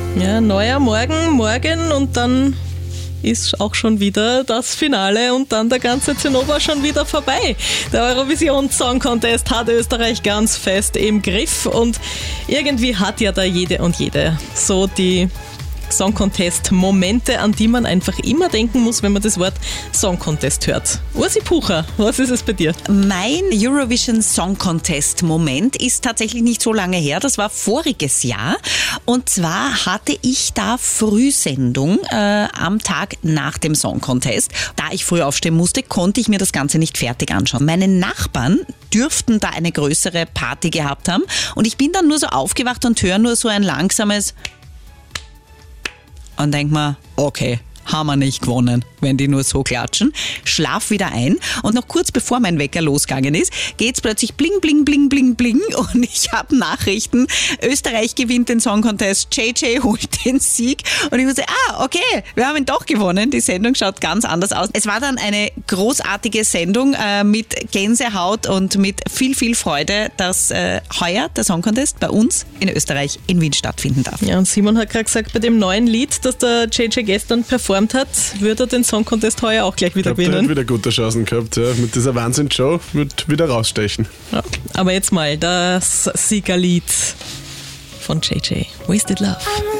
Ja, neuer morgen und dann ist auch schon wieder das Finale und dann der ganze Zinnober schon wieder vorbei. Der Eurovision Song Contest hat Österreich ganz fest im Griff und irgendwie hat ja da jede und jede so die Song Contest Momente, an die man einfach immer denken muss, wenn man das Wort Song Contest hört. Ursi Pucher, was ist es bei dir? Mein Eurovision Song Contest Moment ist tatsächlich nicht so lange her. Das war voriges Jahr. Und zwar hatte ich da Frühsendung am Tag nach dem Song Contest. Da ich früh aufstehen musste, konnte ich mir das Ganze nicht fertig anschauen. Meine Nachbarn dürften da eine größere Party gehabt haben. Und ich bin dann nur so aufgewacht und höre nur so ein langsames und denk mir, okay, haben wir nicht gewonnen, wenn die nur so klatschen. Schlaf wieder ein und noch kurz bevor mein Wecker losgegangen ist, geht's plötzlich bling, bling, bling, bling, bling und ich habe Nachrichten. Österreich gewinnt den Song Contest, JJ holt den Sieg und ich wusste, okay, wir haben ihn doch gewonnen. Die Sendung schaut ganz anders aus. Es war dann eine großartige Sendung mit Gänsehaut und mit viel, viel Freude, dass heuer der Song Contest bei uns in Österreich in Wien stattfinden darf. Ja, und Simon hat gerade gesagt, bei dem neuen Lied, das der JJ gestern performt hat, wird er den Song Contest heuer auch gleich wieder gewinnen. Der hat wieder gute Chancen gehabt, ja. Mit dieser Wahnsinns-Show wird wieder rausstechen. Ja, aber jetzt mal das Siegerlied von JJ, Wasted Love.